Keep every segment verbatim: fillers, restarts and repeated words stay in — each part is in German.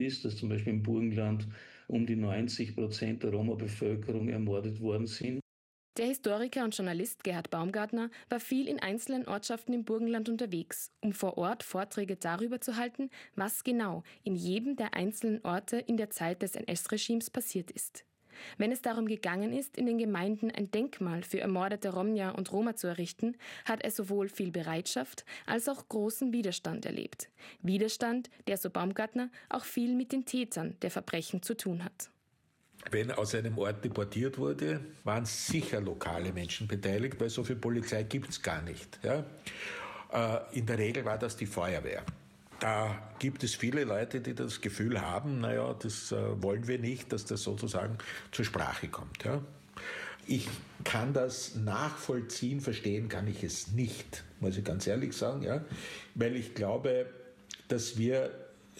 ist, dass zum Beispiel im Burgenland um die neunzig Prozent der Roma-Bevölkerung ermordet worden sind. Der Historiker und Journalist Gerhard Baumgartner war viel in einzelnen Ortschaften im Burgenland unterwegs, um vor Ort Vorträge darüber zu halten, was genau in jedem der einzelnen Orte in der Zeit des N S-Regimes passiert ist. Wenn es darum gegangen ist, in den Gemeinden ein Denkmal für ermordete Romja und Roma zu errichten, hat er sowohl viel Bereitschaft als auch großen Widerstand erlebt. Widerstand, der, so Baumgartner, auch viel mit den Tätern der Verbrechen zu tun hat. Wenn aus einem Ort deportiert wurde, waren sicher lokale Menschen beteiligt, weil so viel Polizei gibt es gar nicht. Ja? Äh, in der Regel war das die Feuerwehr. Da gibt es viele Leute, die das Gefühl haben, naja, das äh, wollen wir nicht, dass das sozusagen zur Sprache kommt. Ja? Ich kann das nachvollziehen, verstehen kann ich es nicht, muss ich ganz ehrlich sagen, ja? Weil ich glaube, dass wir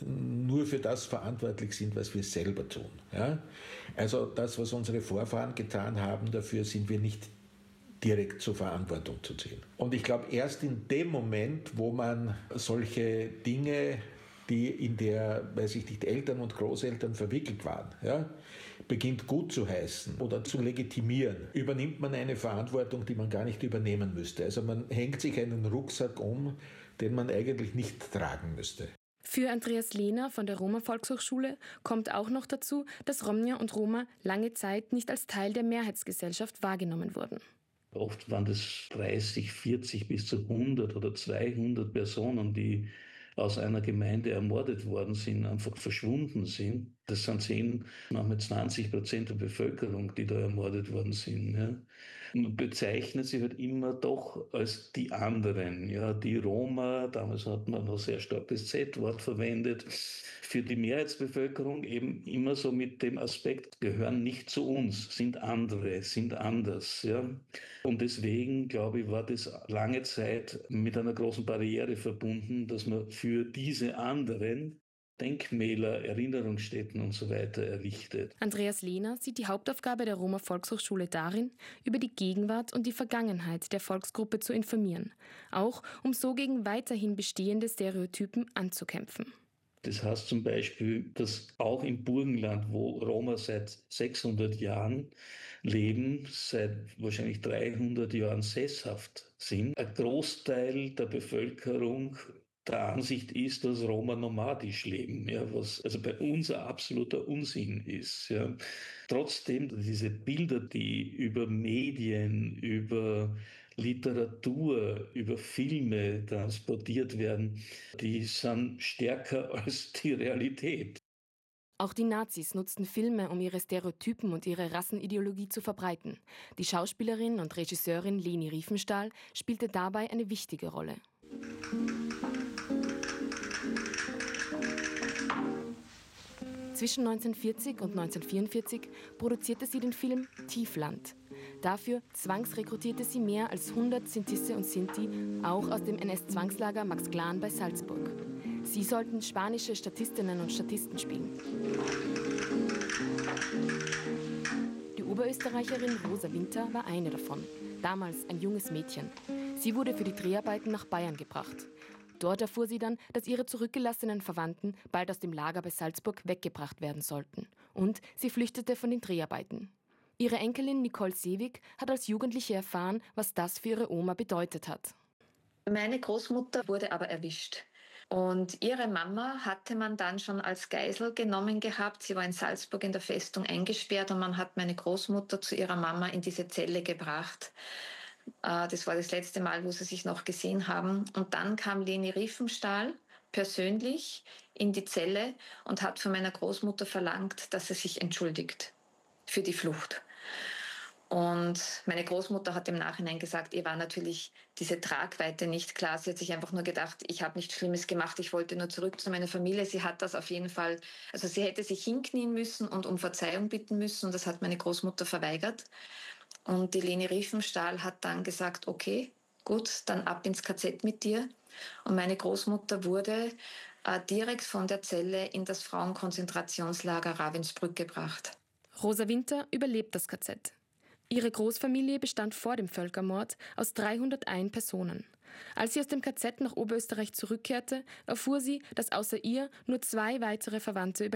nur für das verantwortlich sind, was wir selber tun. Ja? Also das, was unsere Vorfahren getan haben, dafür sind wir nicht direkt zur Verantwortung zu ziehen. Und ich glaube, erst in dem Moment, wo man solche Dinge, die in der, weiß ich nicht, Eltern und Großeltern verwickelt waren, ja, beginnt gut zu heißen oder zu legitimieren, übernimmt man eine Verantwortung, die man gar nicht übernehmen müsste. Also man hängt sich einen Rucksack um, den man eigentlich nicht tragen müsste. Für Andreas Lehner von der Roma-Volkshochschule kommt auch noch dazu, dass Romja und Roma lange Zeit nicht als Teil der Mehrheitsgesellschaft wahrgenommen wurden. Oft waren das dreißig, vierzig bis zu hundert oder zweihundert Personen, die aus einer Gemeinde ermordet worden sind, einfach verschwunden sind. Das sind zehn, manchmal zwanzig Prozent der Bevölkerung, die da ermordet worden sind. Ja. Man bezeichnet sie halt immer doch als die anderen. Ja. Die Roma, damals hat man noch sehr stark das Z-Wort verwendet, für die Mehrheitsbevölkerung eben immer so mit dem Aspekt, gehören nicht zu uns, sind andere, sind anders. Ja. Und deswegen, glaube ich, war das lange Zeit mit einer großen Barriere verbunden, dass man für diese anderen Denkmäler, Erinnerungsstätten und so weiter errichtet. Andreas Lehner sieht die Hauptaufgabe der Roma-Volkshochschule darin, über die Gegenwart und die Vergangenheit der Volksgruppe zu informieren, auch um so gegen weiterhin bestehende Stereotypen anzukämpfen. Das heißt zum Beispiel, dass auch im Burgenland, wo Roma seit sechshundert Jahren leben, seit wahrscheinlich dreihundert Jahren sesshaft sind, ein Großteil der Bevölkerung der Ansicht ist, dass Roma nomadisch leben, ja, was also bei uns ein absoluter Unsinn ist. Ja. Trotzdem, diese Bilder, die über Medien, über Literatur, über Filme transportiert werden, die sind stärker als die Realität. Auch die Nazis nutzten Filme, um ihre Stereotypen und ihre Rassenideologie zu verbreiten. Die Schauspielerin und Regisseurin Leni Riefenstahl spielte dabei eine wichtige Rolle. Zwischen neunzehnhundertvierzig und neunzehnhundertvierundvierzig produzierte sie den Film Tiefland. Dafür zwangsrekrutierte sie mehr als hundert Sintisse und Sinti, auch aus dem N S-Zwangslager Max Glan bei Salzburg. Sie sollten spanische Statistinnen und Statisten spielen. Die Oberösterreicherin Rosa Winter war eine davon, damals ein junges Mädchen. Sie wurde für die Dreharbeiten nach Bayern gebracht. Dort erfuhr sie dann, dass ihre zurückgelassenen Verwandten bald aus dem Lager bei Salzburg weggebracht werden sollten. Und sie flüchtete von den Dreharbeiten. Ihre Enkelin Nicole Seewig hat als Jugendliche erfahren, was das für ihre Oma bedeutet hat. Meine Großmutter wurde aber erwischt. Und ihre Mama hatte man dann schon als Geisel genommen gehabt. Sie war in Salzburg in der Festung eingesperrt und man hat meine Großmutter zu ihrer Mama in diese Zelle gebracht. Das war das letzte Mal, wo sie sich noch gesehen haben. Und dann kam Leni Riefenstahl persönlich in die Zelle und hat von meiner Großmutter verlangt, dass sie sich entschuldigt für die Flucht. Und meine Großmutter hat im Nachhinein gesagt, ihr war natürlich diese Tragweite nicht klar. Sie hat sich einfach nur gedacht, ich habe nichts Schlimmes gemacht, ich wollte nur zurück zu meiner Familie. Sie hat das auf jeden Fall, also sie hätte sich hinknien müssen und um Verzeihung bitten müssen. Und das hat meine Großmutter verweigert. Und die Leni Riefenstahl hat dann gesagt, okay, gut, dann ab ins K Z mit dir. Und meine Großmutter wurde äh, direkt von der Zelle in das Frauenkonzentrationslager Ravensbrück gebracht. Rosa Winter überlebt das K Z. Ihre Großfamilie bestand vor dem Völkermord aus dreihunderteins Personen. Als sie aus dem K Z nach Oberösterreich zurückkehrte, erfuhr sie, dass außer ihr nur zwei weitere Verwandte überlebten.